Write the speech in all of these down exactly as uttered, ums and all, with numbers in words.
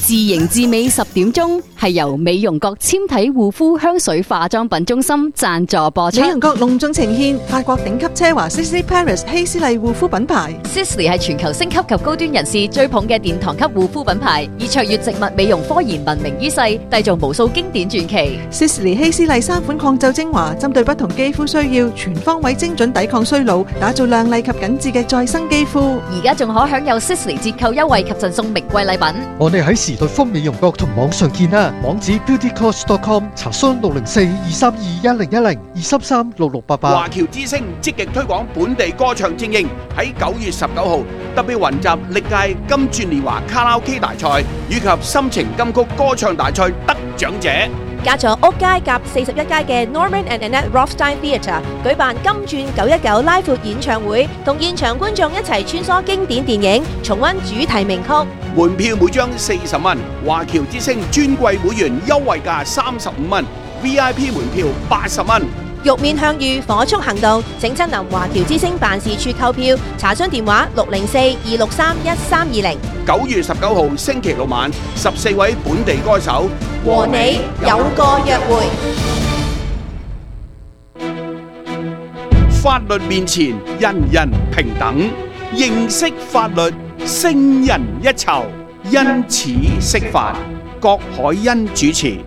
自型自美十點鐘係由美容閣纖體護膚香水化妝品中心贊助播出。 美容閣隆重呈獻法國頂級奢華 Sisley Paris 希斯麗護膚品牌。 Sisley 係全球星級及高端人士追捧嘅殿堂級護膚品牌，以卓越植物美容科研聞名於世，締造無數經典傳奇。 Sisley 希斯麗三款抗皺精華，針對不同肌膚需要，全方位精準抵抗衰老，打造亮麗及緊緻嘅再生肌膚。 而家仲可享有 Sisley 折扣優惠及贈送名貴禮品。 我哋喺時代豐美容閣同網上見啦，網址 beauty cost dot com， 查詢六零四二三二一零一零二三三六六八八。 華僑之星積極推廣本地歌唱精英，喺九月十九號特別雲集歷屆金鑽年華卡拉 OK 大賽以及心情金曲歌唱大賽得獎者。 加咗屋街夾四十一街嘅 Norman and Annette Rothstein Theatre 舉辦金鑽九一九拉闊演唱會，同現場觀眾一齊穿梭經典電影，重溫主題名曲。 門票每張四十蚊，華僑之星尊貴會員優惠價三十五蚊 ，V I P 門票八十蚊。 玉面向隅，火速行動，請親臨華僑之星辦事處購票，查詢電話六零四二六三一三二零。 九月十九號星期六晚，十四位本地歌手和你有個約會。 法律面前，人人平等，認識法律，勝人一籌，因此釋法。郭海欣主持。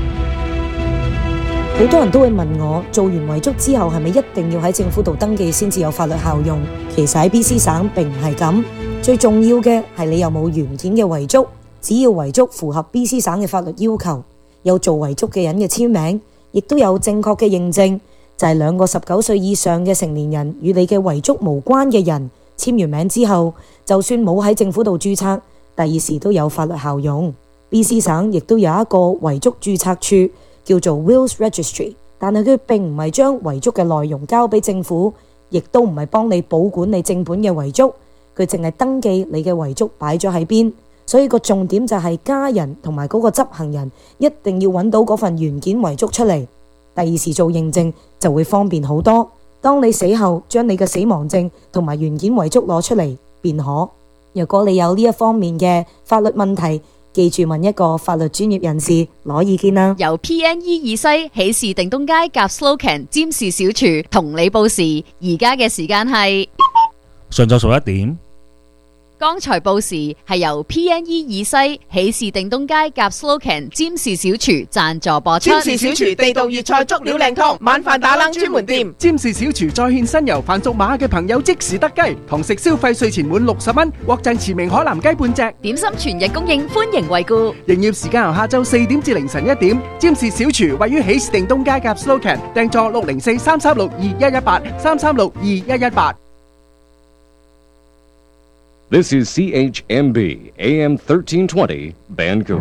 好多人都會問我，做完遺囑之後係咪一定要喺政府度登記先至有法律效用？其實喺 B C 省並唔係咁，最重要嘅係你有冇原件嘅遺囑。只要遺囑符合 B C 省嘅法律要求，有做遺囑嘅人嘅簽名，亦都有正確嘅認證，就係兩個十九歲以上嘅成年人與你嘅遺囑無關嘅人簽完名之後，就算冇喺政府度註冊，第二時都有法律效用。B C 省亦都有一個遺囑註冊處，叫做 Wills Registry， 但係佢並唔係將遺囑嘅內容交俾政府，亦都唔係幫你保管你正本嘅遺囑，佢淨係登記你嘅遺囑擺咗喺邊。所以個重點就係家人同埋嗰個執行人一定要揾到嗰份原件遺囑出嚟，第二時做認證就會方便好多。當你死後將你嘅死亡證同埋原件遺囑攞出嚟便可。如果你有呢一方面嘅法律問題，記住問一個法律專業人士攞意見啦。 由 P N E 以西喜事定東街夾 Slocan 占士小廚同你報時，而家嘅時間係上晝十一點。 剛才報時係由 P N E 以西喜事定東街夾 Slocan 占士小廚贊助播出。 占士小廚地道粵菜足料靚湯，晚飯打冷專門店。 占士小廚再獻新油飯屬馬嘅朋友即時得雞，堂食消費稅前滿六十蚊，獲贈馳名海南雞半隻。 點心全日供應，歡迎惠顧。 營業時間由下晝四點至凌晨一點。占士小廚位於喜事定東街夾 Slocan， 訂座六零四三三六二一一八三三六二一一八。 This is C H M B A M thirteen twenty Vancouver。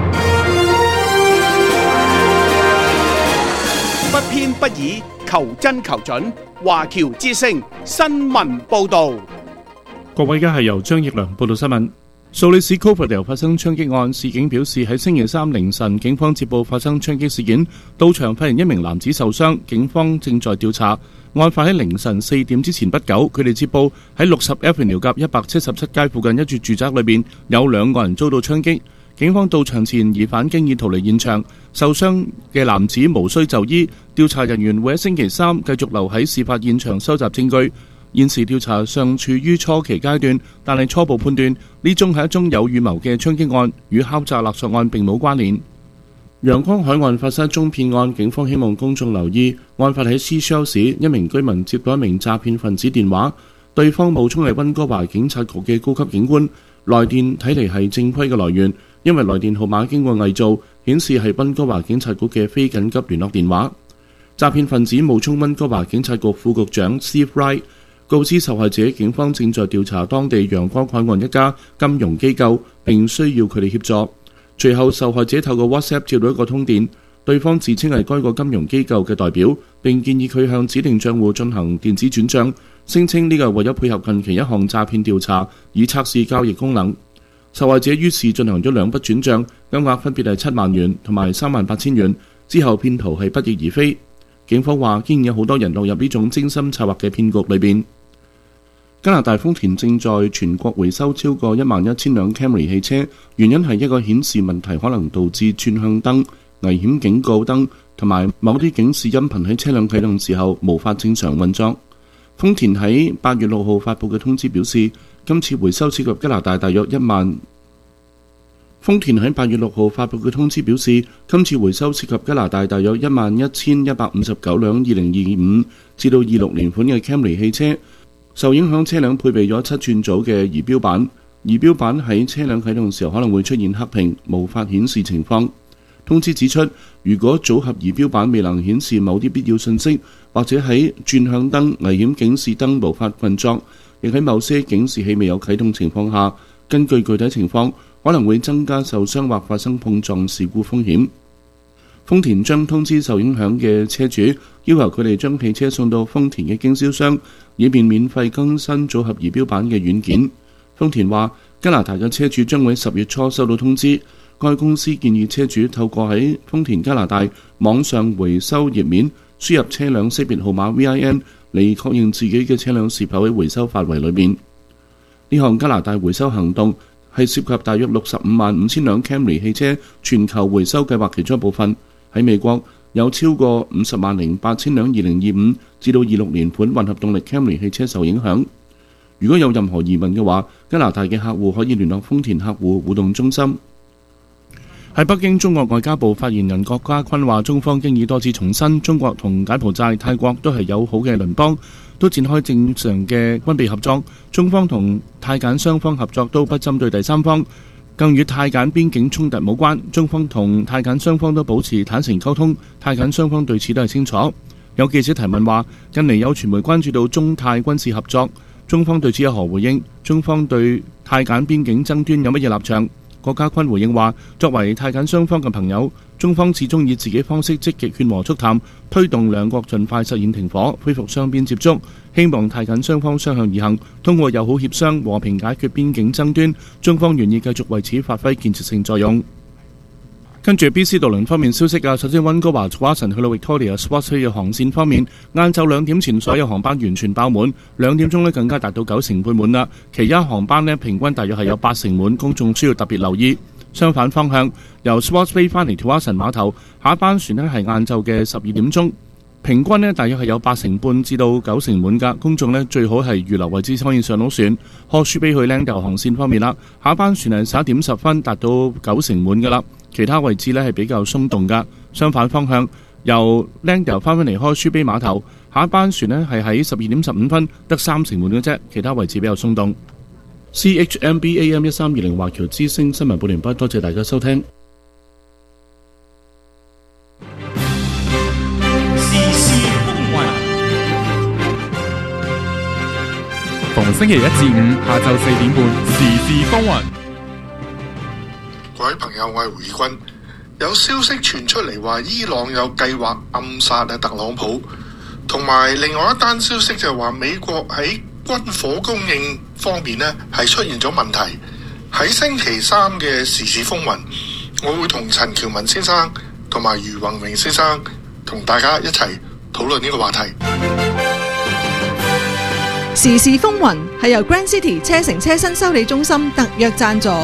不偏不倚，求真求準。華僑之聲新聞報導。 各位，而家係由張奕良報道新聞。蘇黎世 Coverdale 發生槍擊案，市警表示喺星期三凌晨，警方接報發生槍擊事件，到場發現一名男子受傷，警方正在調查。案發喺凌晨四點之前不久，佢哋接報喺六十 Avenue 夾一百七十七街附近一處住宅裏邊有兩個人遭到槍擊。警方到場前，疑犯經已逃離現場，受傷嘅男子無需就醫。調查人員會喺星期三繼續留喺事發現場收集證據。現時調查尚處於初期階段，但係初步判斷呢宗係一宗有預謀嘅槍擊案，與敲詐勒索案並冇關聯。陽光海岸發生一宗騙案，警方希望公眾留意。案發喺 Seashell 市，一名居民接到一名詐騙分子電話，對方冒充係溫哥華警察局嘅高級警官，來電睇嚟係正規嘅來源，因為來電號碼經過偽造，顯示係溫哥華警察局嘅非緊急聯絡電話。詐騙分子冒充溫哥華警察局副局長 Steve Wright， 告知受害者警方正在調查當地陽光海岸一家金融機構，並需要佢哋協助。隨後，受害者透過 WhatsApp 接到一個通電，對方自稱係該個金融機構嘅代表，並建議佢向指定帳戶進行電子轉帳，聲稱呢個係為咗配合近期一項詐騙調查，以測試交易功能。受害者於是進行咗兩筆轉帳，金額分別係七萬元同埋三萬八千元。之後騙徒係不翼而飛。警方話，竟然有好多人落入呢種精心策劃嘅騙局裏邊。 加拿大豐田正在全國回收超過一萬一千輛 Camry 汽車，原因係一個顯示問題可能導致轉向燈、危險警告燈同埋某啲警示音頻喺車輛啟動時候無法正常運作。豐田喺八月六號發布嘅通知表示，今次回收涉及加拿大大約一萬。豐田喺八月六號發布嘅通知表示，今次回收涉及加拿大大約一萬一千一百五十九輛二零二五至到二六年款嘅 Camry 汽車。受影響車輛配備咗七寸組嘅儀錶板，儀錶板喺車輛啟動時候可能會出現黑屏，無法顯示情況。通知指出，如果組合儀錶板未能顯示某啲必要信息，或者喺轉向燈、危險警示燈無法運作，亦喺某些警示器未有啟動情況下，根據具體情況，可能會增加受傷或發生碰撞事故風險。豐田將通知受影響嘅車主，要求佢哋將汽車送到豐田嘅經銷商，以便免費更新組合儀錶板嘅軟件。豐田話，加拿大嘅車主將會喺十月初收到通知。該公司建議車主透過喺豐田加拿大網上回收頁面輸入車輛識別號碼 V I N 嚟確認自己嘅車輛是否喺回收範圍裏面。呢項加拿大回收行動係涉及大約六十五萬五千輛 Camry 汽車全球回收計劃其中一部分。喺美國有超過五十萬零八千輛二零二五至到二六年款混合動力 Camry 汽車受影響。如果有任何疑問嘅話，加拿大嘅客戶可以聯絡豐田客戶互動中心。喺北京，中國外交部發言人郭家坤話，中方經已多次重申，中國同柬埔寨、泰國都係友好嘅鄰邦，都展開正常嘅軍備合作。中方同泰柬雙方合作都不針對第三方，更與泰柬邊境衝突無關。中方同泰柬雙方都保持坦誠溝通，泰柬雙方對此都係清楚。有記者提問話，近嚟有傳媒關注到中泰軍事合作，中方對此有何回應？中方對泰柬邊境爭端有乜嘢立場？郭家坤回應話，作為泰柬雙方嘅朋友，中方始終以自己方式積極勸和促談，推動兩國盡快實現停火，恢復雙邊接觸，希望泰柬雙方相向而行，通過友好協商和平解決邊境爭端。中方願意繼續為此發揮建設性作用。跟住 B C 渡輪方面消息啊，首先溫哥華 Tsawwassen 去到 Victoria Sports 嘅航線方面，晏晝兩點前所有航班完全爆滿，兩點鐘呢更加達到九成半滿啦。其他航班呢平均大約係有八成滿，公眾需要特別留意。相反方向，由 Sports Bay 翻嚟 Tsawwassen 碼頭，下一班船呢係晏晝嘅十二點鐘，平均呢大約係有八成半至到九成滿㗎。公眾呢最好係預留位置可以上到船。Horseshoe Bay 去 Langdale 航線方面啦，下一班船係十一點十分達到九成滿㗎啦。其他位置呢係比較鬆動㗎。相反方向，由 Langdale 翻返嚟Horseshoe Bay碼頭，下一班船呢係喺十二點十五分得三成滿嘅啫，其他位置比較鬆動。C H M B A M 一三二零華僑之聲新聞報完畢，多謝大家收聽。 時事風雲，逢星期一至五下晝四點半，時事風雲。 各位朋友，我係胡義軍。有消息傳出嚟話，伊朗有計劃暗殺啊特朗普，同埋另外一單消息就係話美國喺軍火供應方面呢係出現咗問題。喺星期三嘅時事風雲，我會同陳喬文先生同埋余宏榮先生同大家一齊討論呢個話題。 時事風雲係由 Grand City 車城車身修理中心特約贊助。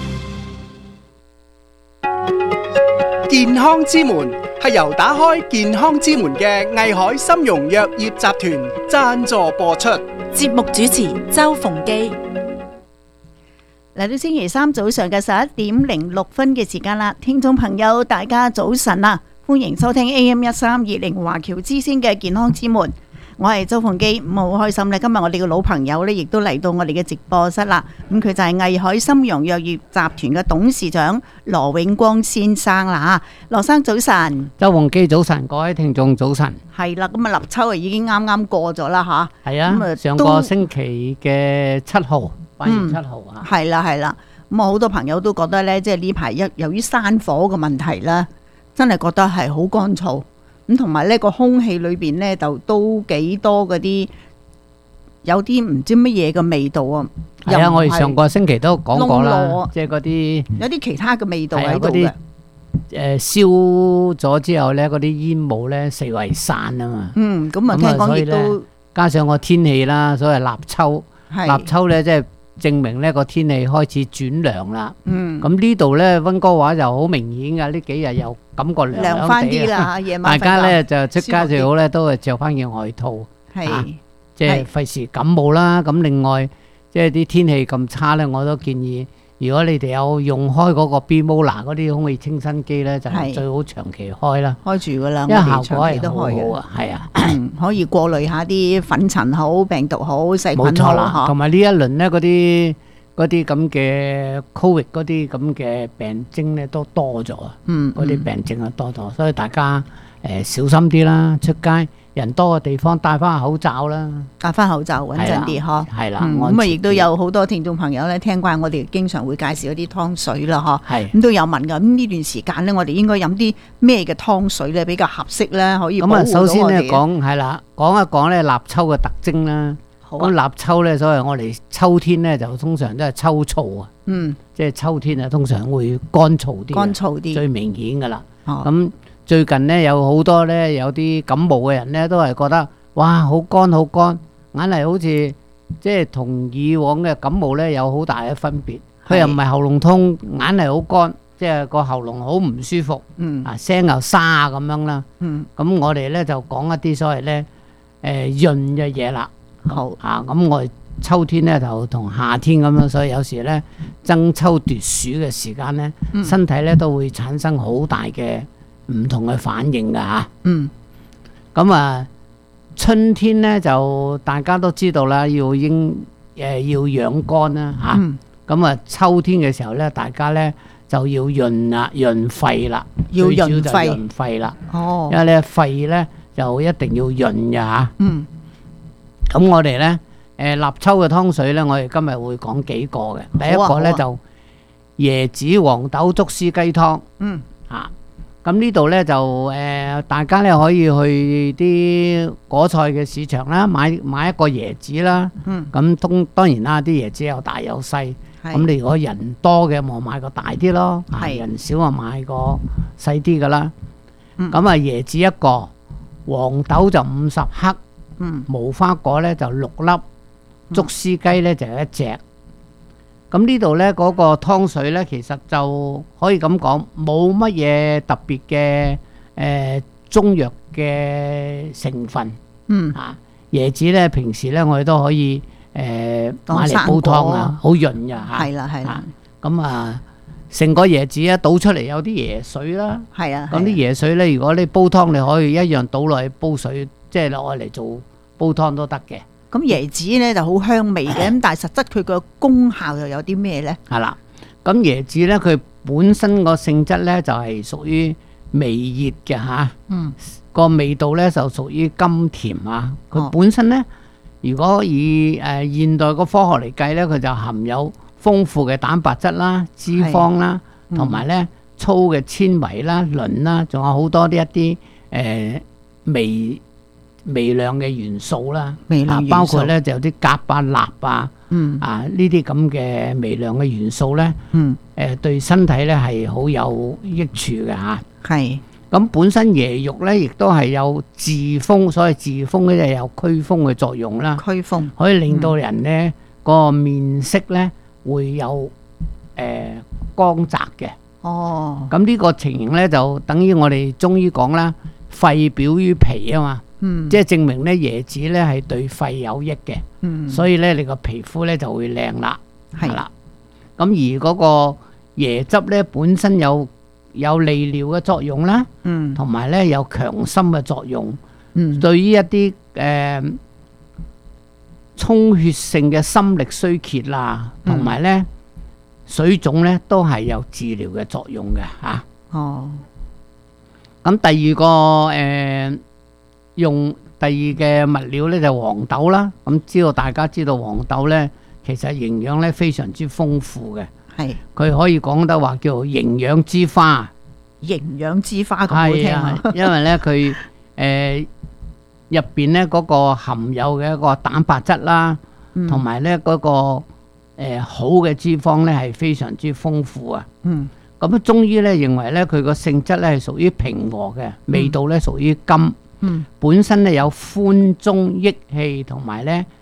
健康之門係由打開健康之門嘅藝海參茸藥業集團贊助播出。 節目主持周鳳基。嚟到星期三早上嘅十一點零六分嘅時間啦，聽眾朋友大家早晨啊，歡迎收聽 A M 一三二零華僑之聲嘅健康之門。我係周鳳基，咁好開心咧！今日我哋嘅老朋友咧，亦都嚟到我哋嘅直播室啦。咁佢就係藝海參茸藥業集團嘅董事長羅永光先生啦。吓，羅生早晨， 周鳳基早晨，各位聽眾早晨。 係啦，咁啊立秋啊已經啱啱過咗啦吓。係啊，咁啊上個星期嘅七號，八月七號啊。 係啦係啦，咁啊好多朋友都覺得咧，即係呢排一由於山火嘅問題啦，真係覺得係好乾燥。咁同埋呢個空氣裏邊呢，就都幾多嗰啲有啲唔知乜嘢嘅味道啊！ 係啊，我哋上個星期都講過啦，即係嗰啲有啲其他嘅味道喺度嘅。 誒燒咗之後呢，嗰啲煙霧呢四圍散啊嘛。 嗯，咁啊聽講亦都加上個天氣啦，所謂立秋， 立秋咧即係證明呢個天氣開始轉涼啦。 嗯， 咁呢度咧溫哥華就好明顯㗎，呢幾日又感覺涼涼翻啲啦，夜晚大家咧就出街最好咧都係着翻件外套， 係即係費事感冒啦。咁另外即係啲天氣咁差咧，我都建議。如果你哋有用開嗰個 Bimola 嗰啲空氣清新機咧，就最好長期開啦， 開住噶啦， 因為效果係係好好啊，係啊， 可以過濾下啲粉塵好、病毒好、細冇菌好錯啦。同埋呢一輪咧，嗰啲嗰啲咁嘅 Covid 嗰啲咁嘅病徵咧都多咗啊， 嗯， 嗰啲病徵啊多咗，所以大家誒小心啲啦，出街。人多嘅地方戴翻口罩啦， 戴翻口罩穩陣啲嗬。 係啦， 咁啊亦都有好多聽眾朋友咧聽慣我哋經常會介紹一啲湯水啦嗬。 係咁都有問㗎，咁呢段時間咧我哋應該飲啲咩嘅湯水咧比較合適咧，可以保護到我哋。 咁啊，首先咧講係啦，講一講咧立秋嘅特徵啦。咁立秋咧，所謂我哋秋天咧就通常都係秋燥啊。 嗯， 即係秋天啊，通常會乾燥啲。 乾燥啲， 最明顯㗎啦。 哦。 咁最近咧有好多咧有啲感冒嘅人咧都係覺得哇好乾好乾，硬係好似即係同以往嘅感冒咧有好大嘅分別。佢又唔係喉嚨痛，硬係好乾，即係個喉嚨好唔舒服。 嗯。 啊聲又沙咁樣啦。 嗯。 咁我哋咧就講一啲所謂咧誒潤嘅嘢啦。 好。 啊咁我哋秋天咧就同夏天咁樣，所以有時咧爭秋奪暑嘅時間咧， 嗯、 身體咧都會產生好大嘅唔同嘅反應㗎嚇。 嗯， 咁啊，春天咧就大家都知道啦，要應誒、呃、要養肝啦嚇。咁、嗯、啊，秋天嘅時候咧，大家咧就要潤啦，潤肺啦， 要潤肺， 潤肺啦。 哦， 因為咧肺咧就一定要潤嘅嚇。 嗯。 咁我哋咧誒立秋嘅湯水咧，我哋今日會講幾個嘅。第一個咧、啊啊、就椰子黃豆竹絲雞湯。 嗯。 嚇。咁呢度咧就誒、呃，大家咧可以去啲果菜嘅市場啦，買買一個椰子啦。 嗯。 咁當當然啦，啲椰子有大有細。咁你如果人多嘅，咪買個大啲咯。係。人少啊，買個細啲噶啦。嗯。咁啊，椰子一個，黃豆就五十克。 嗯。 無花果咧就六粒，竹絲雞咧就一隻。咁呢度咧嗰個湯水咧，其實就可以咁講，冇乜嘢特別嘅誒中藥嘅成分。 嗯。 啊，椰子咧平時咧我哋都可以誒買嚟煲湯啊，好潤㗎嚇。 係啦係啦。 咁啊，成個椰子咧倒出嚟有啲椰水啦。 係啊。 咁啲椰水咧，如果你煲湯，你可以一樣倒落去煲水，即係攞嚟做煲湯都得嘅。 咁椰子咧就好香味嘅，咁但係實質佢個功效又有啲咩咧？ 係啦，咁椰子咧佢本身個性質咧就係屬於微熱嘅嚇， 嗯， 個味道咧就屬於甘甜啊。佢本身咧，如果以誒現代個科學嚟計咧，佢就含有豐富嘅蛋白質啦、脂肪啦，同埋咧粗嘅纖維啦、磷啦，仲有好多啲一啲誒微微量嘅元素啦，啊包括咧就有啲鉀啊、鈉啊， 嗯啊呢啲咁嘅微量嘅元素咧， 嗯誒對身體咧係好有益處嘅嚇。 係。 咁本身椰肉咧亦都係有治風，所謂治風咧就有驅風嘅作用啦。 驅風可以令到人咧個面色咧會有誒光澤嘅。 哦。 咁呢個情形咧就等於我哋中醫講啦，肺表於脾啊嘛。 嗯， 即係證明咧椰子咧係對肺有益嘅。 嗯， 所以咧你個皮膚咧就會靚啦， 係啦。咁而嗰個椰汁咧本身有有利尿嘅作用啦， 嗯， 同埋咧有強心嘅作用， 嗯， 對於一啲誒充血性嘅心力衰竭啦，同埋咧水腫咧都係有治療嘅作用嘅嚇。 哦， 咁第二個誒。呃用第二嘅物料咧就黃豆啦，咁知道大家知道黃豆咧其實營養咧非常之豐富嘅， 係佢可以講得話叫做營養之花， 營養之花咁好聽啊！ 因為咧佢誒入邊咧嗰個含有嘅一個蛋白質啦，同埋咧嗰個誒、呃、好嘅脂肪咧係非常之豐富啊。 嗯， 咁中醫咧認為咧佢個性質咧係屬於平和嘅，味道咧屬於甘。嗯，本身咧有寬中益氣同埋咧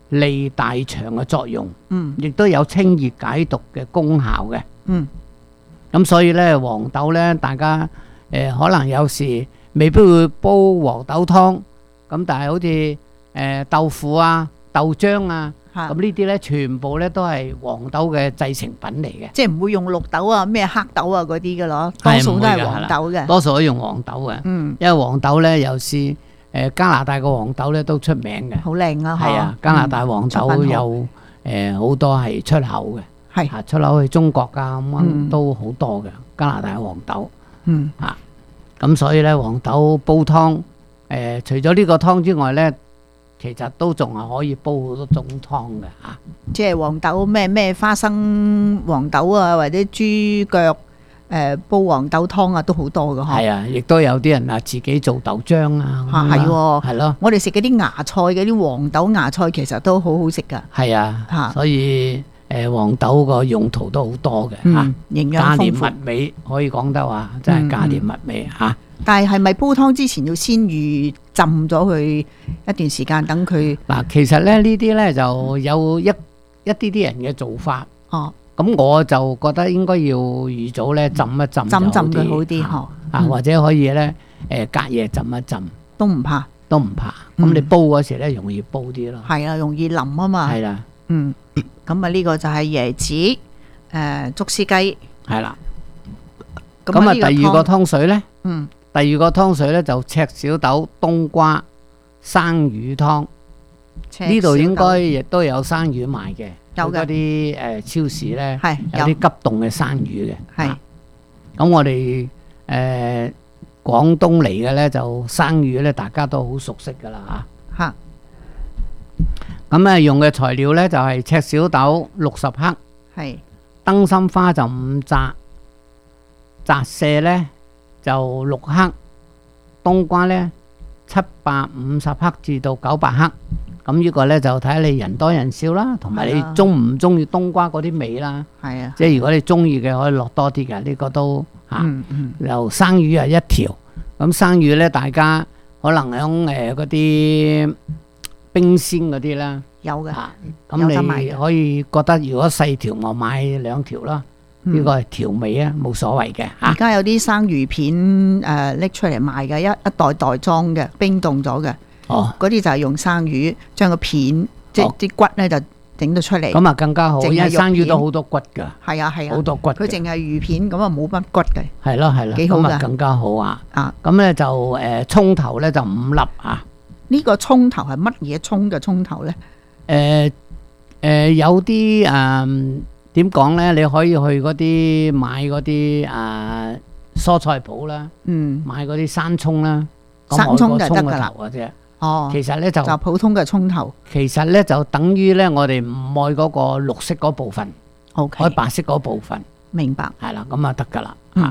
利大腸嘅作用， 嗯， 亦都有清熱解毒嘅功效嘅。 嗯， 咁所以咧黃豆咧，大家誒、呃、可能有時未必會煲黃豆湯，咁但係好似誒、呃、豆腐啊、豆漿啊，咁呢啲咧全部咧都係黃豆嘅製成品嚟嘅， 即係唔會用綠豆啊、咩黑豆啊嗰啲嘅咯，多數都係黃豆嘅， 多數都用黃豆嘅。 嗯， 因為黃豆咧又是誒加拿大嘅黃豆咧都出名嘅， 好靚啊！ 係啊，加拿大黃豆有誒好多係出口嘅， 係啊出口去中國啊咁樣都好多嘅加拿大黃豆。 嗯啊，咁所以咧黃豆煲湯誒，除咗呢個湯之外咧，其實都仲係可以煲好多種湯嘅嚇。 即係黃豆咩咩花生黃豆啊，或者豬腳。誒煲黃豆湯啊，都好多㗎嗬。 係啊，亦都有啲人啊自己做豆漿啊。 嚇係喎， 係咯。 我哋食嗰啲芽菜嗰啲黃豆芽菜，其實都好好食㗎。 係啊， 嚇， 所以誒黃豆個用途都好多嘅嚇， 營養價廉豐富物美可以講得話，真係價廉物美嚇。 但係係咪煲湯之前要先預浸咗佢一段時間，等佢嗱？其實咧呢啲咧就有一一啲啲人嘅做法。 哦。 咁我就覺得應該要預早咧浸一浸， 浸浸佢好啲嗬。 啊，或者可以咧誒隔夜浸一浸， 都唔怕， 都唔怕。咁你煲嗰時咧容易煲啲咯。 係啊，容易腍啊嘛。 係啦。 嗯。咁啊呢個就係椰子誒竹絲雞。 係啦。咁啊第二個湯水咧， 嗯， 第二個湯水咧就赤小豆冬瓜生魚湯。呢度應該亦都有生魚賣嘅。有嗰啲誒超市咧，有啲急凍嘅生魚嘅。係，咁我哋誒廣東嚟嘅咧，就生魚咧，大家都好熟悉噶啦嚇。 嚇， 咁啊用嘅材料咧就係赤小豆六十克， 係燈芯花就五紮，雜蔗咧就六克，冬瓜咧七百五十克至到九百克。咁呢個咧就睇下你人多人少啦，同埋你中唔中意冬瓜嗰啲味啦。 係啊， 即係如果你中意嘅，可以落多啲嘅，呢個都嚇。 嗯嗯。 又生魚係一條，咁生魚咧，大家可能響誒嗰啲冰鮮嗰啲啦。 有嘅。嚇， 咁你可以覺得如果細條，我買兩條啦。呢個係調味啊，冇所謂嘅嚇。 而家有啲生魚片誒拎出嚟賣嘅，一一袋袋裝嘅，冰凍咗嘅。哦，嗰啲就係用生魚將個片，即係啲骨咧就整到出嚟。 咁啊更加好，因為生魚都好多骨㗎。 係啊係啊， 好多骨。 佢淨係魚片，咁啊冇乜骨嘅。 係咯係咯， 幾好㗎， 咁啊更加好啊。 啊， 咁咧就誒葱頭咧就五粒啊。 呢個葱頭係乜嘢葱嘅葱頭咧？ 誒誒有啲誒點講咧？你可以去嗰啲買嗰啲誒蔬菜鋪啦， 嗯， 買嗰啲生葱啦， 生葱就得㗎啦。 啫。 哦， 其實咧就就普通嘅葱頭， 其實咧就等於咧我哋唔愛嗰個綠色嗰部分， OK， 愛白色嗰部分， 明白， 係啦，咁啊得噶啦嚇。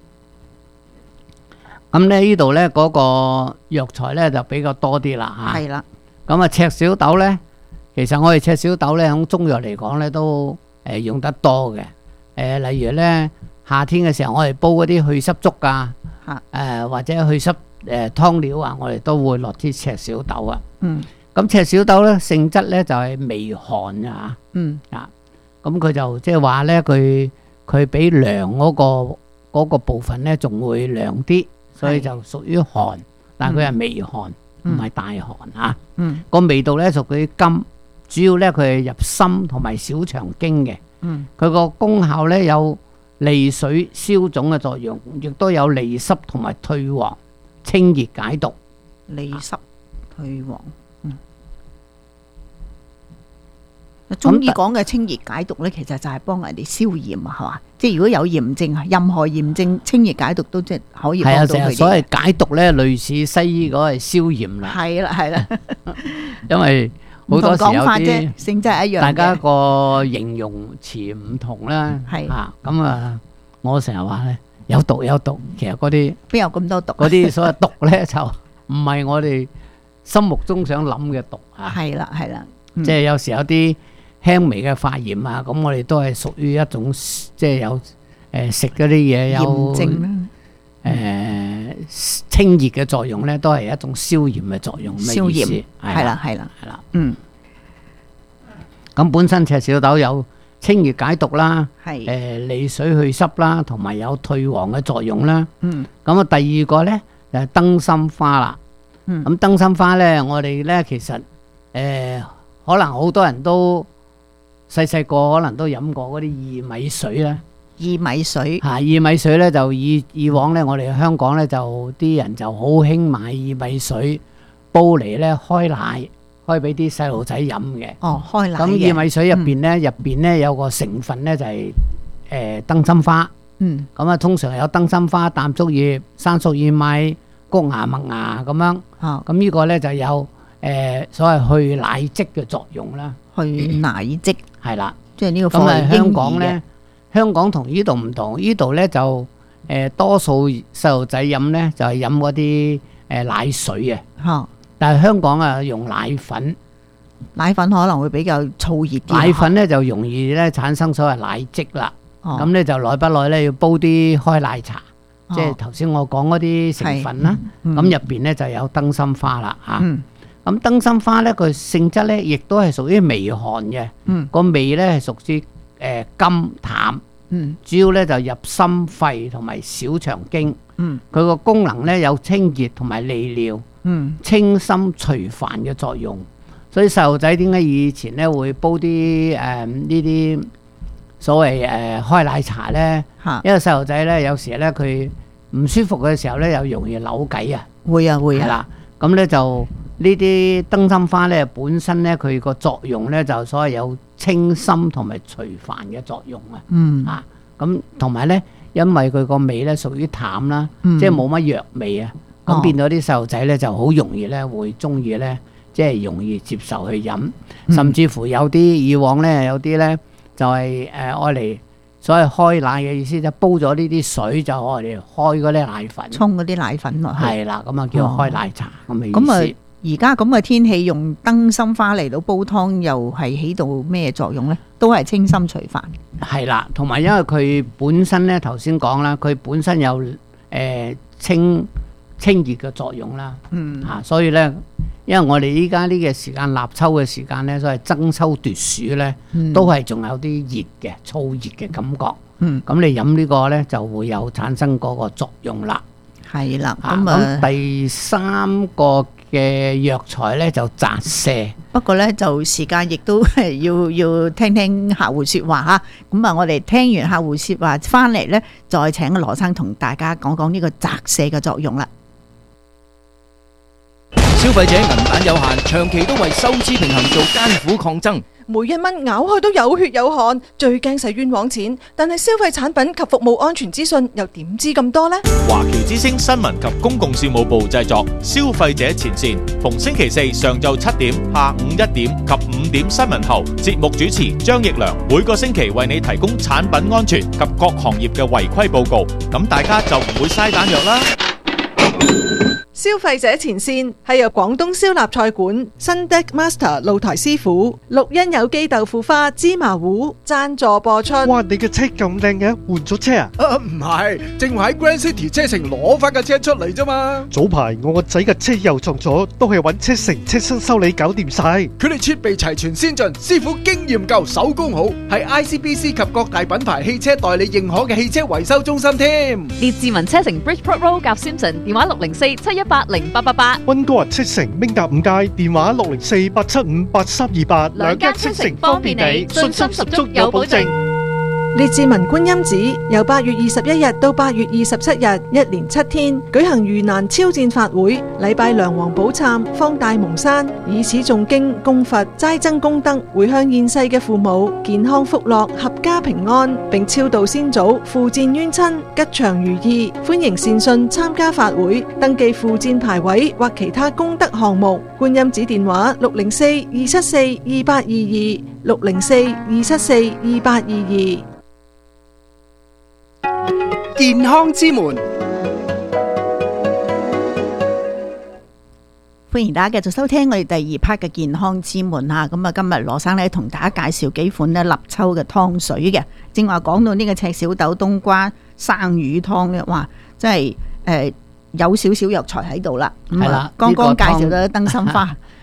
咁咧呢度咧嗰個藥材咧就比較多啲啦嚇。 係啦， 咁啊赤小豆咧，其實我哋赤小豆咧喺中藥嚟講咧都誒用得多嘅。誒例如咧夏天嘅時候，我哋煲嗰啲去濕粥啊，誒或者去濕。誒湯料啊，我哋都會落啲赤小豆啊。 嗯。 咁赤小豆咧性質咧就係微寒啊。 嗯。 啊，咁佢就即係話咧，佢佢比涼嗰個嗰個部分咧仲會涼啲，所以就屬於寒，但係佢係微寒，唔係大寒啊。 嗯。 個味道咧屬於甘，主要咧佢係入心同埋小腸經嘅。 嗯。佢個功效咧有利水消腫嘅作用，亦都有利濕同埋退黃。清熱解毒， 利濕退黃。嗯，中醫講嘅清熱解毒咧，其實就係幫人哋消炎啊，係嘛？即係如果有炎症，任何炎症，清熱解毒都即係可以幫到佢哋。係啊， 所謂解毒咧，類似西醫嗰個係消炎啦。 係啦，係啦。 因為好多時有啲性質係一樣， 大家個形容詞唔同啦。 係啊，咁啊，我成日話咧。有毒有毒，其實嗰啲邊有咁多毒？ 嗰啲所謂毒咧，就唔係我哋心目中想諗嘅毒啊。 係啦，係啦， 即係有時有啲輕微嘅發炎啊，咁我哋都係屬於一種即係有誒食嗰啲嘢有誒清熱嘅作用咧，都係一種消炎嘅作用。 消炎係啦，係啦， 係啦。 嗯， 咁本身赤小豆有清熱解毒啦， 係誒利水去濕啦，同埋有退黃嘅作用啦。 嗯， 咁啊第二個咧就係燈心花啦。 嗯， 咁燈心花咧，我哋咧其實誒可能好多人都細細個可能都飲過嗰啲薏米水啦。 薏米水嚇，薏米水咧就以以往咧，我哋香港咧就啲人就好興買薏米水煲嚟咧開奶，開俾啲細路仔飲嘅。 哦，開奶嘅。 咁薏米水入邊咧，入邊咧有個成分咧就係誒燈心花。 嗯。 咁啊，通常有燈心花、淡竹葉、生熟薏米、谷芽、麥芽咁樣。 哦。 咁呢個咧就有誒所謂去奶漬嘅作用啦。 去奶漬係啦。 即係呢個咁啊，香港嘅咧。香港同呢度唔同，呢度咧就誒、呃、多數細路仔飲咧就係飲嗰啲誒奶水啊， 嚇！ 但係香港啊用奶粉， 奶粉可能會比較燥熱啲。 奶粉咧就容易咧產生所謂奶漬啦。咁咧、哦、就耐不耐咧要煲啲開奶茶，哦、即係頭先我講嗰啲成分啦。咁入邊咧就有燈心花啦嚇。咁、嗯、燈心花咧佢性質咧亦都係屬於微寒嘅， 嗯、 個味咧係屬於誒甘淡， 嗯、 主要咧就入心肺同埋小腸經，佢個、 嗯、 功能咧有清熱同埋利尿、 嗯、 清心除煩嘅作用。所以細路仔點解以前咧會煲啲誒呢啲所謂誒、呃、開奶茶咧？ 哈因為細路仔咧有時咧佢唔舒服嘅時候咧又容易扭計啊， 會啊會啊， 係啦，咁咧就呢啲燈心花咧本身咧佢個作用咧就所謂有清心同埋除煩嘅作用啊， 嗯啊，咁同埋咧，因為佢個味咧屬於淡啦， 嗯、 即係冇乜藥味啊，咁、哦、變咗啲細路仔咧就好容易咧會中意咧，即係容易接受去飲， 嗯、 甚至乎有啲以往咧有啲咧就係誒愛嚟所謂開奶嘅意思，就煲咗呢啲水就愛嚟開嗰啲奶粉， 沖嗰啲奶粉落去， 係啦，咁啊叫開奶茶咁嘅、 哦、 意思。 而家咁嘅天氣用燈心花嚟到煲湯，又係起到咩作用呢？都係清心除煩。係啦，同埋因為佢本身咧，頭先講啦，佢本身有誒、呃、清清熱嘅作用啦。 嗯， 啊，所以咧，因為我哋依家呢個時間立秋嘅時間咧，所謂爭秋奪暑咧， 嗯、都都係仲有啲熱嘅燥熱嘅感覺。 嗯， 咁你飲呢個咧就會有產生嗰個作用啦。 係啦， 咁啊，第三個嘅藥材咧就澤瀉， 不過咧就時間亦都係要要聽聽客戶說話吓。咁啊，我哋聽完客戶說話翻嚟咧，再請羅生同大家講講呢個澤瀉嘅作用啦。 消費者銀彈有限，長期都為收支平衡做艱苦抗爭。 每一蚊咬開都有血有汗，最驚使冤枉錢。但係消費產品及服務安全資訊又點知咁多呢？ 華僑之聲新聞及公共事務部製作，消費者前線，逢星期四上晝七點、下午一點及五點新聞後，節目主持張奕良每個星期為你提供產品安全及各行業嘅違規報告，咁大家就唔會嘥彈藥啦。 消費者前線係由廣東燒臘菜館新 Deck Master 露台師傅綠茵有機豆腐花芝麻糊贊助播出。 哇！你嘅車咁靚嘅，換咗車啊？ 啊，唔係，正話喺 Grand City 車城攞翻架車出嚟啫嘛。 早排我個仔嘅車又撞咗，都係揾車城車身修理搞掂晒。 佢哋設備齊全先進，師傅經驗夠，手工好，係 I C B C 及各大品牌汽車代理認可嘅汽車維修中心添。 列治文車城 Bridgeport Road 夾 Simpson 電話六零四七一八零八八八， 溫哥華車城明達五街電話六零四八七五八三二八， 兩間車城方便你，信心十足有保證。 列治文觀音寺由八月二十一日到八月二十七日，一連七天舉行盂蘭超戰法會，禮拜梁皇寶懺，方大蒙山，以此誦經供佛，齋增功德，回向現世嘅父母健康福樂，合家平安，並超度先祖，赴戰冤親，吉祥如意。歡迎善信參加法會，登記赴戰牌位或其他功德項目。觀音寺電話六零四二七四二八二二，六零四二七四二八二二。 健康之門， 歡迎大家繼續收聽我哋第二 part 嘅健康之門吓。咁啊，今日羅生咧同大家介紹幾款咧立秋嘅湯水嘅。正話講到呢個赤小豆冬瓜生魚湯咧，哇，真係誒有少少藥材喺度啦。 係啦， 剛剛介紹咗燈心花，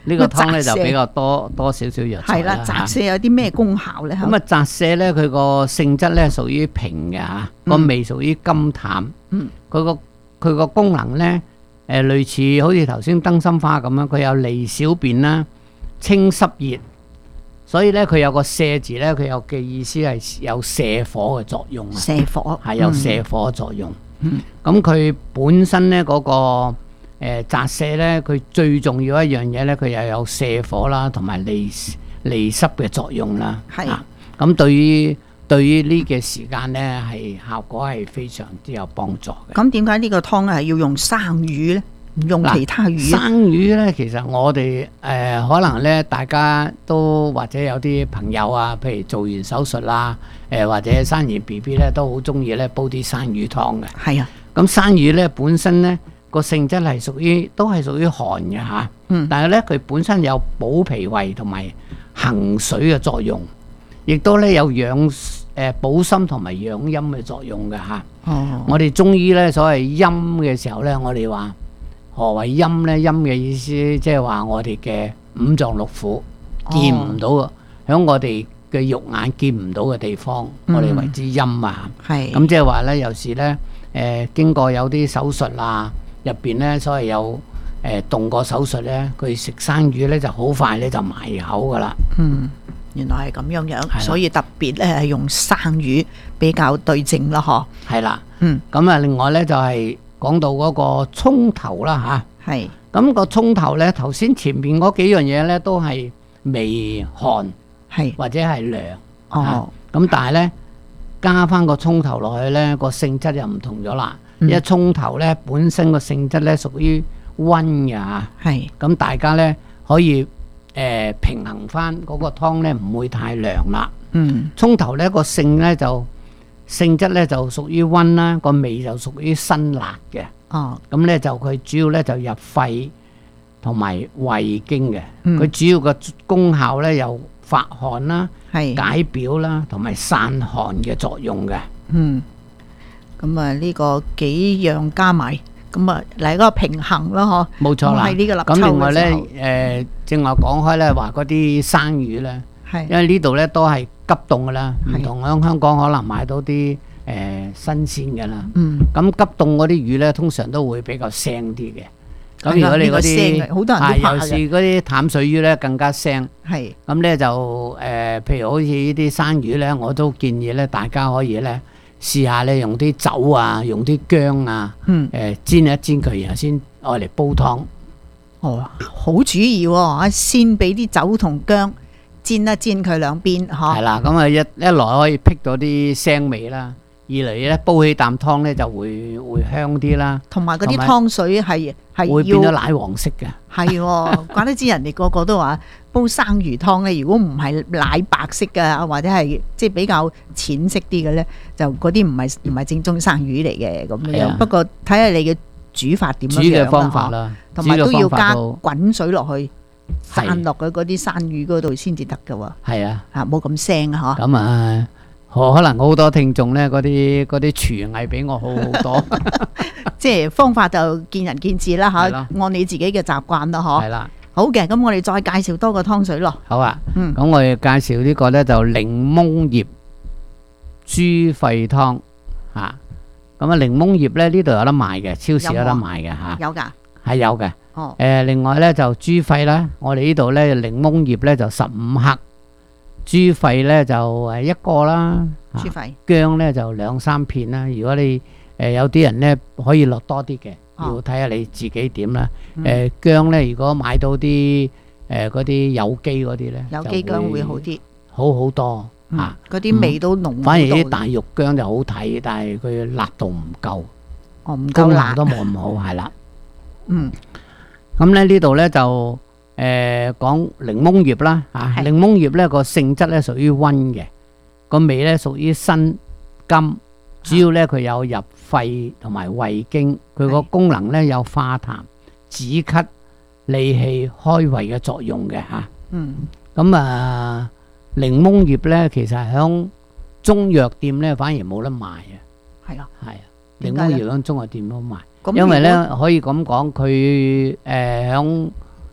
呢個湯咧就比較多多少少藥材係啦，澤瀉有啲咩功效咧？ 咁啊，澤瀉咧佢個性質咧屬於平嘅嚇，個味屬於甘淡。 嗯， 佢個佢個功能咧，誒類似好似頭先燈芯花咁樣，佢有利小便啦、清濕熱，所以咧佢有個瀉字咧，佢有嘅意思係有瀉火嘅作用啊。 瀉火係有瀉火嘅作用。 嗯， 咁佢本身咧嗰個誒澤瀉咧，佢最重要一樣嘢咧，佢又有瀉火啦，同埋利利濕嘅作用啦。 係啊，咁對於對於呢嘅時間咧，係效果係非常之有幫助嘅。 咁點解呢個湯係要用生魚咧？唔用其他魚？ 生魚咧，其實我哋誒、呃、可能咧，大家都或者有啲朋友啊，譬如做完手術啦，誒、呃、或者生完 B B 咧，都好中意咧煲啲生魚湯嘅。 係啊， 咁生魚咧本身咧個性質係屬於都係屬於寒嘅嚇。 嗯， 但係咧佢本身有補脾胃同埋行水嘅作用，亦都咧有養誒補心同埋養陰嘅作用嘅嚇。 哦， 我哋中醫咧所謂陰嘅時候咧，我哋話何謂陰咧？陰嘅意思即係話我哋嘅五臟六腑見唔到嘅，喺我哋嘅肉眼見唔到嘅地方，我哋為之陰啊。 係咁即係話咧，有時咧誒經過有啲手術啊，入邊咧所謂有誒動過手術咧，佢食生魚咧就好快咧就埋口噶啦。 嗯，原來係咁樣樣，所以特別咧係用生魚比較對症啦，嗬。 係啦， 嗯， 咁啊，另外咧就係講到嗰個葱頭啦嚇。 係。 咁個葱頭咧，頭先前面嗰幾樣嘢咧都係微寒， 係或者係涼。 哦。 咁但係咧加翻個葱頭落去咧，個性質就唔同咗啦。因為葱頭咧本身個性質咧屬於溫嘅嚇。 係。 咁大家咧可以誒、呃、平衡翻嗰個湯咧，唔會太涼啦。 嗯。 葱頭咧個性咧就性質咧就屬於溫啦，個味就屬於辛辣嘅。 哦。 咁咧就佢主要咧就入肺同埋胃經嘅。佢、 嗯、 主要嘅功效咧有發汗啦、 係解表啦，同埋散寒嘅作用嘅。 嗯。咁啊呢個幾樣加埋，咁啊嚟嗰個平衡咯，嗬。 冇錯啦。 係呢個立秋嘅時候。 咁另外咧，誒、呃，正話講開咧，話嗰啲生魚咧， 係因為呢度咧都係急凍噶啦，唔同喺香港可能買到啲誒、呃、新鮮嘅啦。 嗯。 咁急凍嗰啲魚咧，通常都會比較腥啲嘅。咁如果你嗰啲好多人都怕嘅， 尤其是嗰啲淡水魚咧更加腥。 係。 咁咧就誒、呃，譬如好似呢啲生魚咧，我都建議咧，大家可以咧試下咧用啲酒啊，用啲薑啊，誒、 嗯呃、煎一煎佢，然後先愛嚟煲湯。 哦，好主意喎、哦！先俾啲酒同薑煎一煎佢兩邊，嗬。 係啦，咁啊一一來可以辟到啲腥味啦，二嚟咧煲起啖湯咧就會會香啲啦。 同埋嗰啲湯水係係會變咗奶黃色嘅。 係、哦，怪得知人哋個個都話煲生魚湯咧，如果唔係奶白色嘅，或者係即係比較淺色啲嘅咧，就嗰啲唔係唔係正宗生魚嚟嘅咁樣。不過睇下你嘅煮法點樣樣煮嘅方法啦， 同埋都要加滾水落去，散落去嗰啲生魚嗰度先至得㗎喎。 係啊， 啊冇咁腥啊嗬。 咁啊，可能好多聽眾咧，嗰啲嗰啲廚藝比我好好多。 即係方法就見仁見智啦嚇，按你自己嘅習慣啦嗬。 係啦。好嘅，咁我哋再介紹多個湯水咯。 好啊， 嗯， 咁我哋介紹呢個咧就檸檬葉豬肺湯嚇。咁啊，檸檬葉咧呢度有得賣嘅，超市有得賣嘅嚇。 有㗎。 係有嘅。 哦。 誒，另外咧就豬肺啦，我哋呢度咧檸檬葉咧就十五克，豬肺咧就誒一個啦。 豬肺。 薑咧就兩三片啦。如果你誒有啲人咧可以落多啲嘅。要睇下你自己點啦。誒薑咧，如果買到啲誒嗰啲有機嗰啲咧， 有機薑會好啲， 好好多嚇。 嗰啲味都濃。 反而啲大肉薑就好睇，但係佢辣度唔夠， 哦唔夠辣都冇咁好，係啦。 嗯。 咁咧呢度咧就誒講檸檬葉啦嚇。檸檬葉咧個性質咧屬於溫嘅，個味咧屬於辛甘。主要咧佢有入肺同埋胃經，佢個功能咧有化痰、止咳、利氣、開胃嘅作用嘅嚇。 嗯。 咁啊，檸檬葉咧其實喺中藥店咧反而冇得賣啊。 係啊。 係啊。檸檬葉喺中藥店都賣， 咁因為咧可以咁講，佢誒喺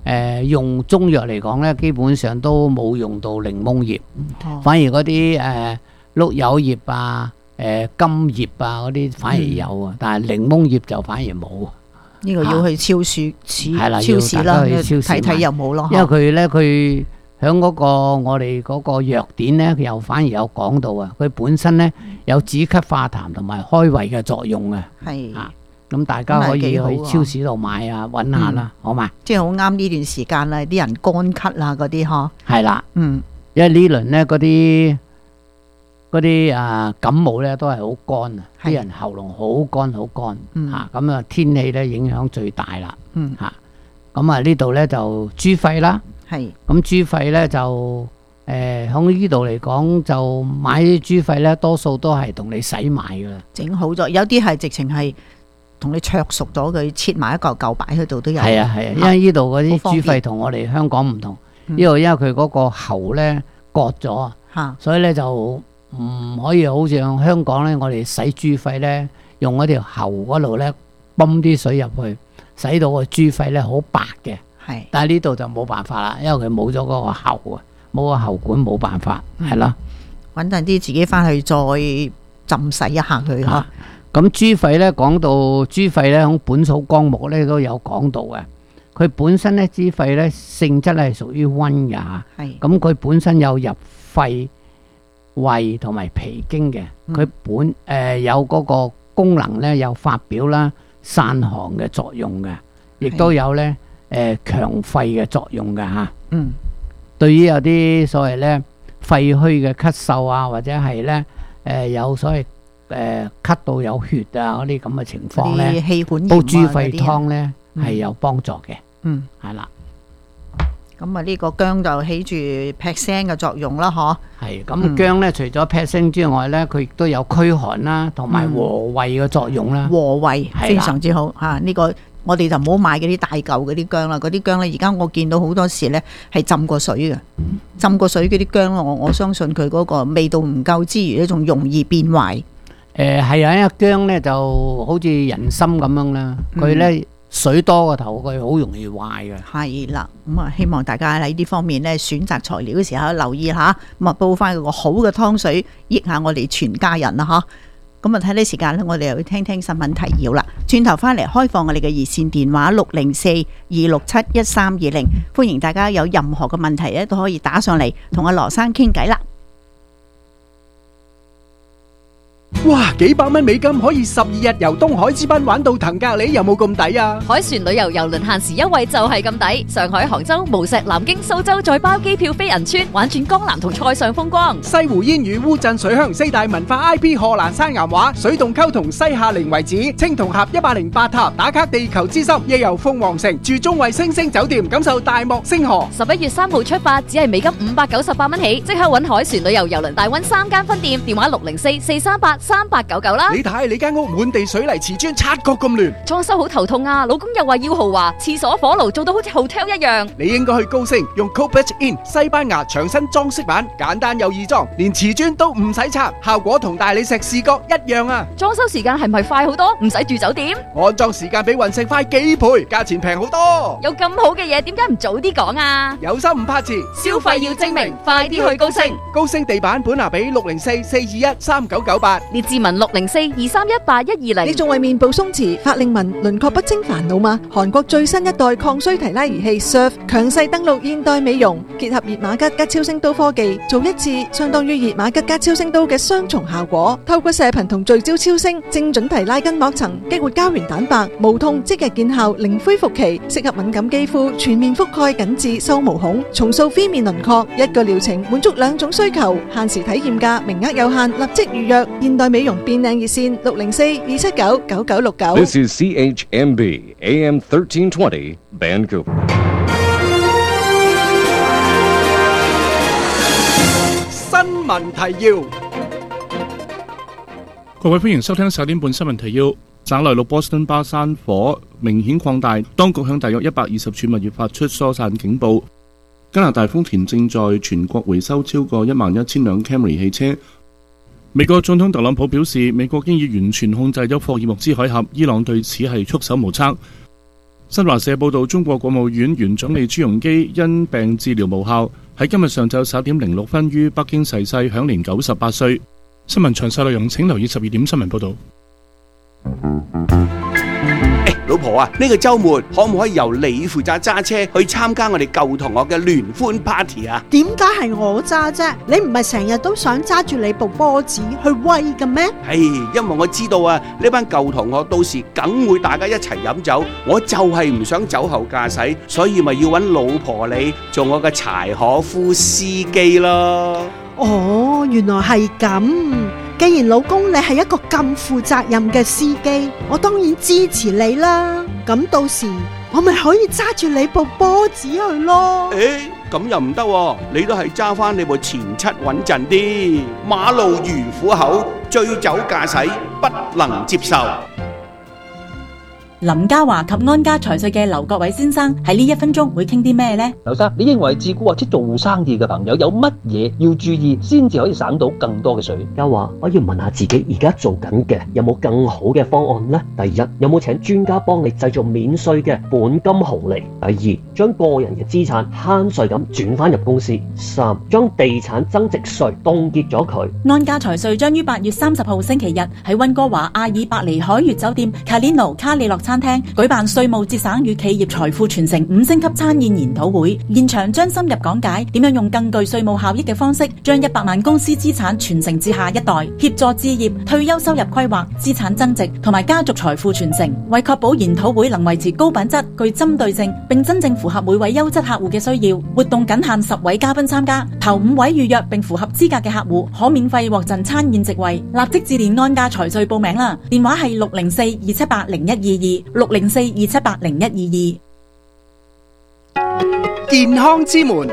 誒用中藥嚟講咧，基本上都冇用到檸檬葉， 哦反而嗰啲誒碌柚葉啊、誒金葉啊嗰啲反而有啊，但係檸檬葉就反而冇。 呢個要去超市、 係啦， 超市啦， 要大家去超市睇睇有冇咯。 因為佢咧，佢喺嗰個我哋嗰個藥典咧，佢又反而有講到啊。佢本身咧有止咳化痰同埋開胃嘅作用嘅。 係啊，咁大家可以去超市度買啊，揾下啦，好嘛？ 即係好啱呢段時間啦，啲人乾咳啊嗰啲呵。 係啦， 嗯， 因為呢輪咧嗰啲嗰啲啊感冒咧都係好乾啊，啲人喉嚨好乾好乾嚇，咁啊天氣咧影響最大啦嚇。咁啊呢度咧就豬肺啦， 係咁豬肺咧就誒喺呢度嚟講就買啲豬肺咧，多數都係同你洗埋噶啦， 整好咗，有啲係直情係同你灼熟咗佢，切埋一嚿嚿擺喺度都有。 係啊係啊，因為呢度嗰啲豬肺同我哋香港唔同，呢度因為佢嗰個喉咧割咗啊，所以咧就唔可以好似香港咧，我哋洗豬肺咧，用嗰條喉嗰度咧泵啲水入去，洗到個豬肺咧好白嘅。 係， 但係呢度就冇辦法啦，因為佢冇咗嗰個喉啊，冇個喉管冇辦法，係啦。 揾陣啲自己翻去再浸洗一下佢嚇。 咁豬肺咧講到豬肺咧，喺《本草綱目》咧都有講到嘅。佢本身咧豬肺咧性質係屬於溫嘅嚇，咁佢本身有入肺、胃同埋脾經嘅，佢本誒、呃、有嗰個功能咧，有發表啦、散寒嘅作用嘅，亦都有咧誒強肺嘅作用嘅嚇。 嗯， 對於有啲所謂咧肺虛嘅咳嗽啊，或者係咧誒有所謂誒咳到有血啊嗰啲咁嘅情況咧， 氣管炎啊煲豬肺湯咧係有幫助嘅。 嗯， 係啦。 咁啊，呢個薑就起住劈聲嘅作用啦，嗬。 係咁薑咧，除咗劈聲之外咧，佢亦都有驅寒啦，同埋和胃嘅作用啦。 和胃非常之好嚇，呢個我哋就唔好買嗰啲大嚿嗰啲薑啦，嗰啲薑咧，而家我見到好多時咧係浸過水嘅，浸過水嗰啲薑我我相信佢嗰個味道唔夠之餘咧，仲容易變壞。 誒係啊，因為薑咧就好似人參咁樣啦，佢咧。水多個頭，佢好容易壞嘅。 係啦，咁啊，希望大家喺呢方面咧選擇材料嘅時候留意下，咁啊煲翻個好嘅湯水，益下我哋全家人啦，嗬。咁啊睇呢時間咧，我哋又要聽聽新聞提要啦。轉頭翻嚟開放我哋嘅熱線電話六零四二六七一三二零，歡迎大家有任何嘅問題咧都可以打上嚟同阿羅生傾偈啦。 哇！幾百蚊美金可以十二日遊東海之濱玩到騰格里，有冇咁抵啊？ 海船旅遊郵輪限時優惠就係咁抵，上海、杭州、無錫、南京、蘇州再包機票飛銀川，玩轉江南同塞上風光。 西湖煙雨、烏鎮水鄉四大文化 I P 賀蘭山岩畫、水洞溝同西夏陵遺址、青銅峽一百零八塔打卡地球之心，亦遊鳳凰城住中衛星星酒店，感受大漠星河。 十一月三號出發，只係美金五百九十八蚊起，即刻揾海船旅遊郵輪大溫三間分店，電話六零四四三八三八九九啦。 你睇你間屋滿地水泥瓷磚，察覺咁亂， 裝修好頭痛啊！老公又話要豪華，廁所火爐做到好似 hotel 一樣。 你應該去高升，用 Cobalt In 西班牙牆身裝飾板，簡單又易裝，連瓷磚都唔使拆，效果同大理石視覺一樣啊！ 裝修時間係咪快好多？唔使住酒店？ 安裝時間比雲石快幾倍，價錢平好多。 有咁好嘅嘢，點解唔早啲講啊？ 有心唔怕遲， 消費要精明，快啲去高升。 高升地板本拿比六零四四二一三九九八， 列志文六零四二三一八一二零。 你仲為面部鬆弛、法令紋、輪廓不清煩惱嗎？韓國最新一代抗衰提拉儀器 Surf 強勢登陸現代美容，結合熱瑪吉加超聲刀科技，做一次相當於熱瑪吉加超聲刀嘅雙重效果。透過射頻同聚焦超聲，精準提拉筋膜層，激活膠原蛋白，無痛即日見效，零恢復期，適合敏感肌膚，全面覆蓋緊致收毛孔，重塑 V 面輪廓。一個療程滿足兩種需求，限時體驗價，名額有限，立即預約。現代美容變靚熱線六零四二七九九九六九。 This is C H M B A M thirteen twenty Vancouver。 新聞提要， 各位歡迎收聽十點半新聞提要。省內陸波士頓巴山火明顯擴大，當局向大約一百二十處物業發出疏散警報。加拿大豐田正在全國回收超過一萬一千輛 Camry 汽車。美國總統特朗普表示，美國經已完全控制咗霍爾木茲海峽，伊朗對此係束手無策。 新華社報道，中國國務院原總理朱鎔基因病治療無效，喺今日上晝十一點零六分於北京逝世，享年九十八歲。新聞詳細內容請留意十二點新聞報道。 老婆啊，呢個週末可唔可以由你負責揸車去參加我哋舊同學嘅聯歡 party 啊？ 點解係我揸啫？你唔係成日都想揸住你部波子去威嘅咩？ 係，因為我知道啊，呢班舊同學到時梗會大家一齊飲酒，我就係唔想酒後駕駛，所以咪要揾老婆你做我嘅柴可夫司機咯。 哦，原來係咁。既然老公你係一個咁負責任嘅司機，我當然支持你啦。咁到時我咪可以揸住你部波子去咯。 誒，咁又唔得喎，你都係揸翻你部前七穩陣啲。馬路如虎口，醉酒駕駛不能接受。 林嘉華及安家財稅嘅劉國偉先生喺呢一分鐘會傾啲咩呢？ 劉生，你認為自雇或者做生意嘅朋友有乜嘢要注意，先至可以省到更多嘅稅？ 嘉華，我要問下自己而家做緊嘅有冇更好嘅方案呢？第一，有冇請專家幫你製造免稅嘅本金紅利？第二，將個人嘅資產慳稅咁轉翻入公司。三，將地產增值稅凍結咗佢。 安家財稅將於八月三十號星期日喺溫哥華阿爾伯尼海悅酒店卡列諾卡里諾餐廳舉辦稅務節省與企業財富傳承五星級餐宴研討會，現場將深入講解點樣用更具稅務效益嘅方式，將一百萬公司資產傳承至下一代，協助置業、退休收入規劃、資產增值同埋家族財富傳承。為確保研討會能維持高品質、具針對性，並真正符合每位優質客戶嘅需要，活動僅限十位嘉賓參加，頭五位預約並符合資格嘅客戶可免費獲贈餐宴席位。立即致電安家財稅報名啦，電話係六零四二七八零一二二六零四二七八零一二二。 健康之門，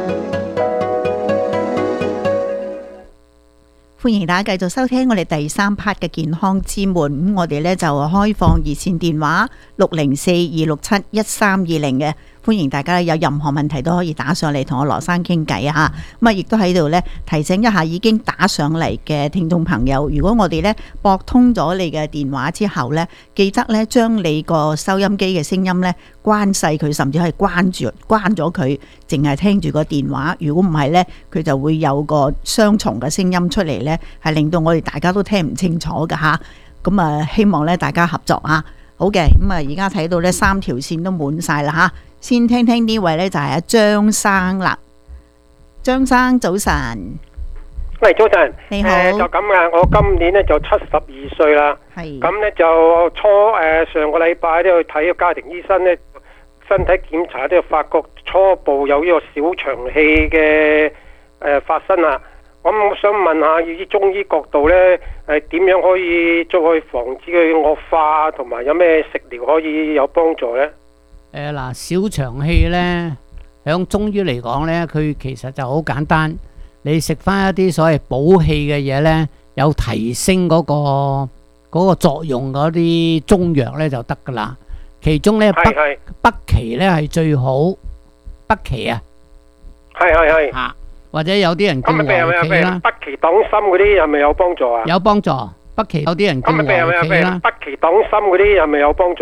歡迎大家繼續收聽我哋第三 part 嘅健康之門。咁我哋呢就開放熱線電話六零四二六七一三二零嘅。歡迎大家有任何問題都可以打上嚟同我羅生傾偈啊！咁啊，亦都喺度咧提醒一下已經打上嚟嘅聽眾朋友，如果我哋咧撥通咗你嘅電話之後咧，記得咧將你個收音機嘅聲音咧關細佢，甚至係關住關咗佢，淨係聽住個電話。如果唔係咧，佢就會有個雙重嘅聲音出嚟咧，係令到我哋大家都聽唔清楚㗎吓。咁啊，希望咧大家合作啊！好嘅，咁啊，而家睇到咧三條線都滿晒啦吓。先聽聽呢位呢就係阿張生啦，張生早晨。 喂，早晨， 你好。 呃、就咁啊，我今年呢就七十二歲啦。係。咁呢就初誒、呃、上個禮拜都去睇個家庭醫生呢，身體檢查都發覺初步有呢個小腸氣嘅誒發生啦。咁我想問下，以中醫角度呢，誒點樣可以再去防止佢惡化，同埋有咩食療可以有幫助呢？ 誒嗱，小腸氣咧，響中醫嚟講咧，佢其實就好簡單。你食翻一啲所謂補氣嘅嘢咧，有提升嗰個嗰個作用嗰啲中藥咧就得噶啦。其中咧北北芪咧係最好，北芪啊， 係係係嚇，或者有啲人叫黃芪啦。 北芪黨參嗰啲係咪有幫助啊？ 有幫助，北芪有啲人叫黃芪啦。 北芪黨參嗰啲係咪有幫助？